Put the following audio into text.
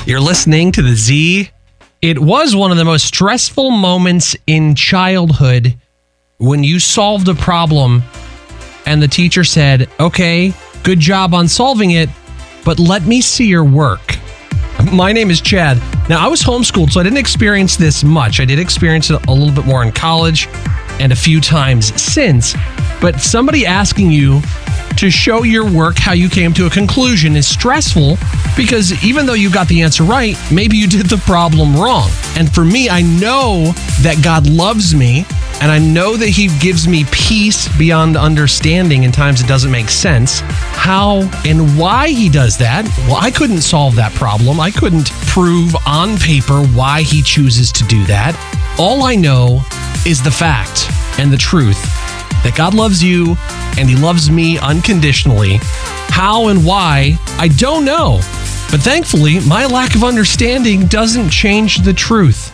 You're listening to the Z. It was one of the most stressful moments in childhood when you solved a problem and the teacher said, okay, good job on solving it, but let me see your work. My name is Chad. Now, I was homeschooled, so I didn't experience this much. I did experience it a little bit more in college and a few times since. But somebody asking you to show your work how you came to a conclusion is stressful because even though you got the answer right, maybe you did the problem wrong. And for me, I know that God loves me and I know that He gives me peace beyond understanding in times it doesn't make sense. How and why He does that? Well, I couldn't solve that problem. I couldn't prove on paper why He chooses to do that. All I know is the fact and the truth that God loves you and He loves me unconditionally. How and why, I don't know. But thankfully, my lack of understanding doesn't change the truth.